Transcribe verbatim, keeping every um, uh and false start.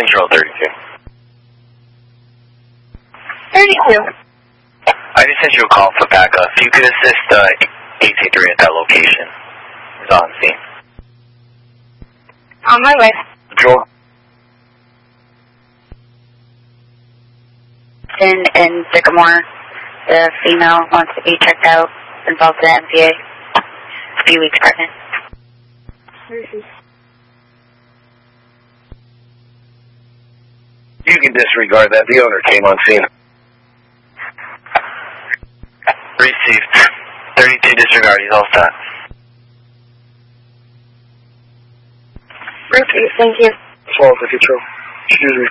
control thirty-two. thirty-two. I just sent you a call for backup. If you could assist uh, A T three at that location. It's on scene. On my way. Control. In, in Sycamore, the female wants to be checked out, involved in M P A. A few weeks pregnant. You can disregard that. The owner came on scene. Received. thirty-two disregard. He's all set. Okay, thank you. twelve to control. Excuse me.